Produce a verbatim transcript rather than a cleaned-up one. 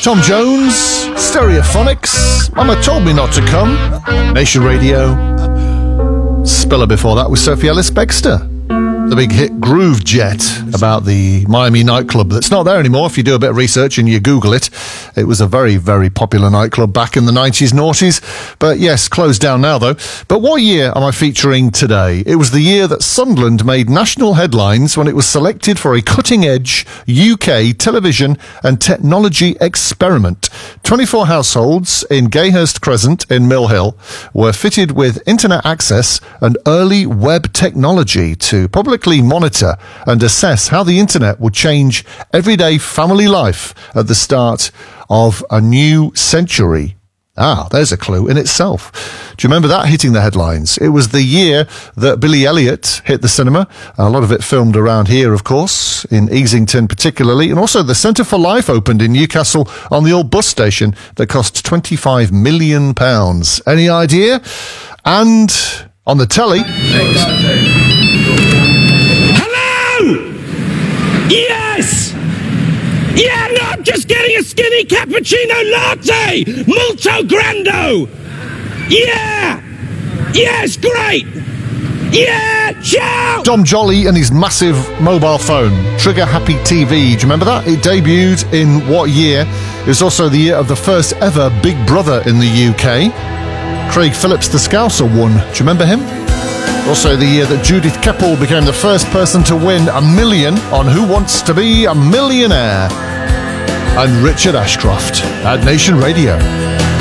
Tom Jones, Stereophonics, Mama Told Me Not to Come, Nation Radio. Spiller before that was Sophie Ellis-Bextor. The big hit Groove Jet, about the Miami nightclub that's not there anymore. If you do a bit of research and you Google it, it was a very, very popular nightclub back in the nineties, noughties. But yes, closed down now though. But what year am I featuring today? It was the year that Sunderland made national headlines when it was selected for a cutting-edge U K television and technology experiment. twenty-four households in Gayhurst Crescent in Mill Hill were fitted with internet access and early web technology to publicly monitor and assess how the internet would change everyday family life at the start of a new century. Ah, there's a clue in itself. Do you remember that hitting the headlines? It was the year that Billy Elliot hit the cinema. A lot of it filmed around here, of course, in Easington particularly. And also the Centre for Life opened in Newcastle on the old bus station that cost twenty-five million pounds. Any idea? And on the telly... Yes! Yeah, no, I'm just getting a skinny cappuccino latte! Molto grando! Yeah! Yes, great! Yeah, ciao! Dom Jolly and his massive mobile phone, Trigger Happy T V. Do you remember that? It debuted in what year? It was also the year of the first ever Big Brother in the U K. Craig Phillips the Scouser won. Do you remember him? Also the year that Judith Keppel became the first person to win a million on Who Wants to Be a Millionaire. And Richard Ashcroft at Nation Radio.